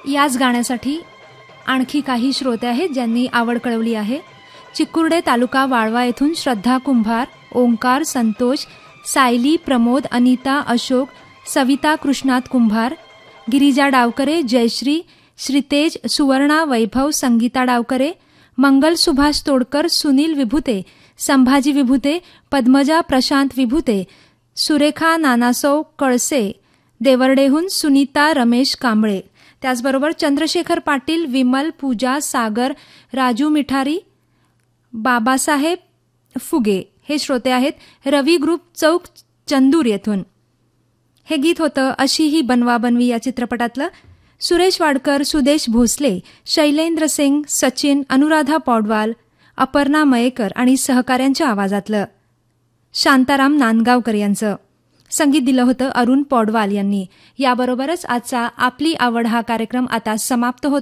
याच गाण्यासाठी आणखी काही श्रोते आहेत ज्यांनी आवड कळवली आहे. चिकुर्डे तालुका वाळवा येथून श्रद्धा कुंभार, ओंकार, संतोष, सायली, प्रमोद, अनिता, अशोक, सविता कृष्णात कुंभार, गिरिजा डावकरे, जयश्री, श्रीतेज, सुवर्णा, वैभव, संगीता डावकरे, मंगल सुभाष तोडकर, सुनील विभूते, संभाजी विभूते, पद्मजा प्रशांत विभूते, सुरेखा नानासौ कळसे, देवर्डेहून सुनीता रमेश कांबळे, त्याचबरोबर चंद्रशेखर पाटील, विमल, पूजा, सागर, राजू मिठारी, बाबासाहेब फुगे हे श्रोते आहेत. रवी ग्रुप चौक चंदूर येथून. हे गीत होतं अशी ही बनवाबनवी या चित्रपटातलं. सुरेश वाडकर, सुदेश भोसले, शैलेंद्र सिंग, सचिन, अनुराधा पौडवाल, अपर्णा मयेकर आणि सहकाऱ्यांच्या आवाजातलं. शांताराम नांदगावकर यांचं संगीत दिलं होतं अरुण पौडवाल यांनी. याबरोबरच आजचा आपली आवड हा कार्यक्रम आता समाप्त होतो.